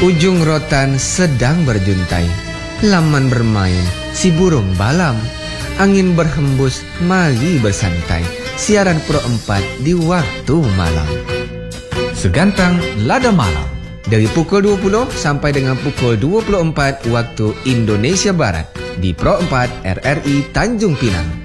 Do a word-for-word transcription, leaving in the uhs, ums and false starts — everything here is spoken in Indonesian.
Ujung rotan sedang berjuntai, laman bermain, si burung balam. Angin berhembus, mari bersantai. Siaran Pro empat di waktu malam. Segantang Lada Malam Dari pukul dua puluh sampai dengan pukul dua puluh empat waktu Indonesia Barat di Pro empat R R I Tanjung Pinang.